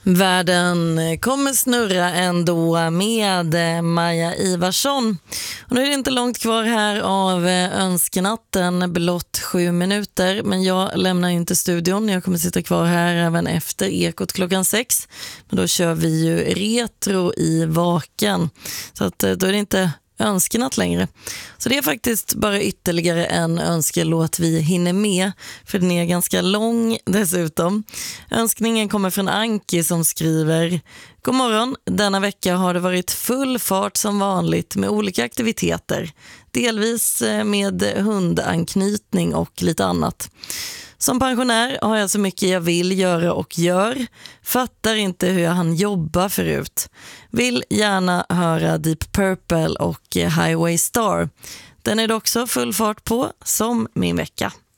Världen kommer snurra ändå med Maja Ivarsson. Och nu är det inte långt kvar här av önskenatten, blott 7 minuter. Men jag lämnar inte studion, jag kommer sitta kvar här även efter Ekot klockan 6. Men då kör vi ju retro i Vaken. Så att då är det inte önskenatt längre. Så det är faktiskt bara ytterligare en önskelåt vi hinner med, för den är ganska lång dessutom. Önskningen kommer från Anki som skriver: God morgon, denna vecka har det varit full fart som vanligt med olika aktiviteter. Delvis med hundanknytning och lite annat. Som pensionär har jag så mycket jag vill göra och gör. Fattar inte hur jag hann jobba förut. Vill gärna höra Deep Purple och Highway Star. Den är det också full fart på som min vecka.